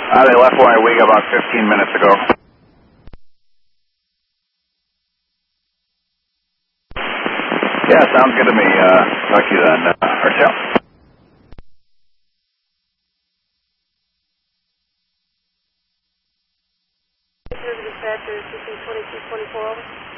They left Y Wing about 15 minutes ago. Yeah, sounds good to me. Talk to you then, Arcel. Dispatcher, 2224, over.